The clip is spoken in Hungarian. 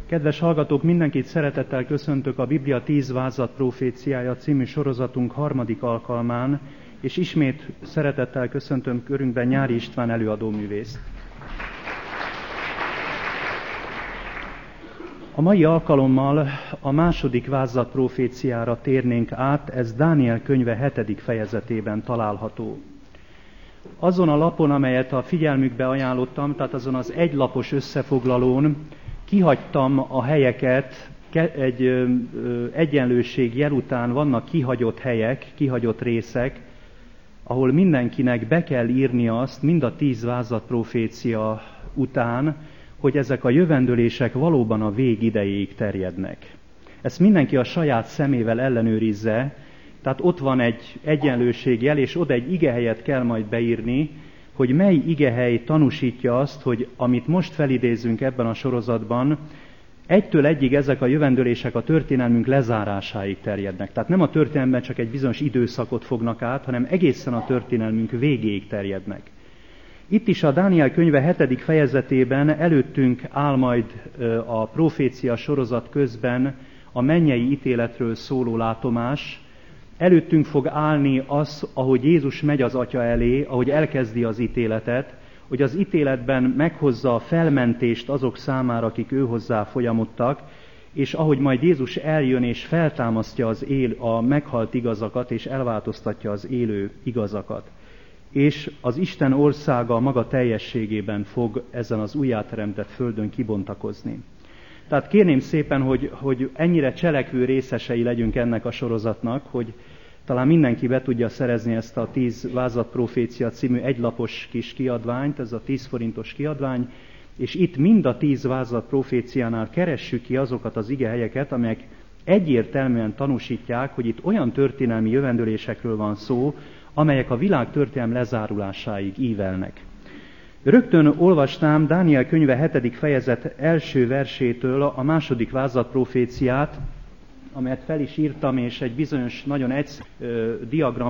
Kedves hallgatók, mindenkit szeretettel köszöntök a Biblia 10 vázlat proféciája című sorozatunk harmadik alkalmán, és ismét szeretettel köszöntöm körünkben Nyári István előadóművészt. A mai alkalommal a második vázlat proféciára térnénk át, ez Dániel könyve 7. fejezetében található. Azon a lapon, amelyet a figyelmükbe ajánlottam, tehát azon az egylapos összefoglalón kihagytam a helyeket, egy egyenlőség jel után vannak kihagyott helyek, kihagyott részek, ahol mindenkinek be kell írni azt, mind a 10 vázlat profécia után, hogy ezek a jövendőlések valóban a vég idejéig terjednek. Ezt mindenki a saját szemével ellenőrizze, tehát ott van egy egyenlőségjel, és oda egy igehelyet kell majd beírni, hogy mely igehely tanúsítja azt, hogy amit most felidézünk ebben a sorozatban, 1-től 1-ig ezek a jövendőlések a történelmünk lezárásáig terjednek. Tehát nem a történelemben csak egy bizonyos időszakot fognak át, hanem egészen a történelmünk végéig terjednek. Itt is a Dániel könyve 7. fejezetében előttünk áll majd a profécia sorozat közben a mennyei ítéletről szóló látomás. Előttünk fog állni az, ahogy Jézus megy az Atya elé, ahogy elkezdi az ítéletet, hogy az ítéletben meghozza a felmentést azok számára, akik ő hozzá folyamodtak, és ahogy majd Jézus eljön és feltámasztja a meghalt igazakat, és elváltoztatja az élő igazakat. És az Isten országa a maga teljességében fog ezen az újjáteremtett földön kibontakozni. Tehát kérném szépen, hogy ennyire cselekvő részesei legyünk ennek a sorozatnak, hogy talán mindenki be tudja szerezni ezt a 10 vázlat profécia című egylapos kis kiadványt, ez a 10 forintos kiadvány, és itt mind a 10 vázlat proféciánál keressük ki azokat az igehelyeket, amelyek egyértelműen tanúsítják, hogy itt olyan történelmi jövendőlésekről van szó, amelyek a világ történelem lezárulásáig ívelnek. Rögtön olvasnám Dániel könyve 7. fejezet első versétől a második vázlat proféciát, amelyet fel is írtam, és egy bizonyos, nagyon egyszerű diagram